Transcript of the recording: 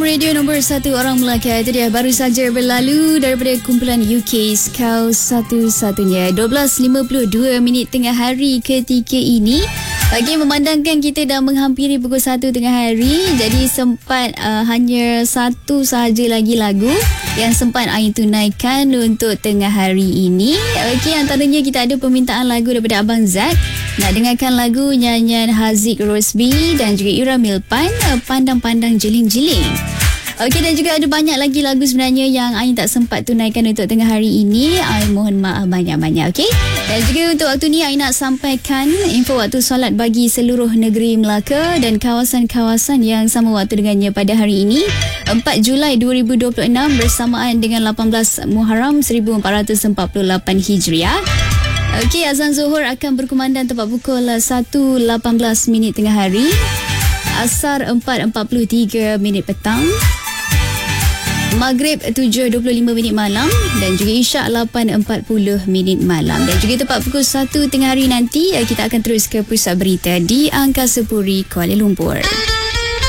radio nombor 1 orang Melaka. Itu dia baru saja berlalu daripada kumpulan UK's Kau Satu-Satunya. 12.52 minit tengah hari ketika ini. Bagi memandangkan kita dah menghampiri pukul 1 tengah hari, jadi sempat hanya satu sahaja lagi lagu yang sempat Ain tunaikan untuk tengah hari ini. Okey, antaranya kita ada permintaan lagu daripada Abang Zak. Nak dengarkan lagu nyanyian Haziq Rosby dan juga Ira Milpan, Pandang-Pandang Jeling-Jeling. Okey, dan juga ada banyak lagi lagu sebenarnya yang Ain tak sempat tunaikan untuk tengah hari ini. Ain mohon maaf banyak-banyak, okey? Dan juga untuk waktu ni Ain nak sampaikan info waktu solat bagi seluruh negeri Melaka dan kawasan-kawasan yang sama waktu dengannya pada hari ini, 4 Julai 2026 bersamaan dengan 18 Muharram 1448 Hijriah. Okey, azan Zuhur akan berkumandang tepat pukul 1.18 minit tengah hari. Asar 4.43 minit petang. Maghrib 7.25 minit malam dan juga Isyak 8.40 minit malam. Dan juga tepat pukul 1 tengah hari nanti kita akan terus ke pusat berita di Angkasa Puri, Kuala Lumpur.